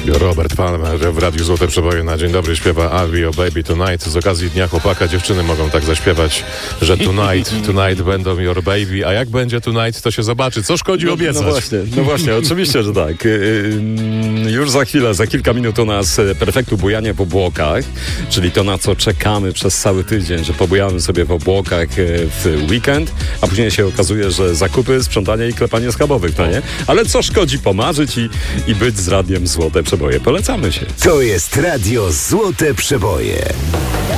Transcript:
Robert Palmer w Radiu Złote Przeboje na dzień dobry śpiewa I'll be your baby tonight. Z okazji Dnia Chłopaka dziewczyny mogą tak zaśpiewać, że tonight będą your baby, a jak będzie tonight, to się zobaczy. Co szkodzi obiecać? No właśnie, oczywiście, że tak. Już za chwilę, za kilka minut u nas perfektu bujanie w obłokach, czyli to, na co czekamy przez cały tydzień, że pobujamy sobie w obłokach w weekend, a później się okazuje, że zakupy, sprzątanie i klepanie schabowych, no nie? Ale co szkodzi pomarzyć i być z Radiem Złote Przeboje. Polecamy się. To jest Radio Złote Przeboje.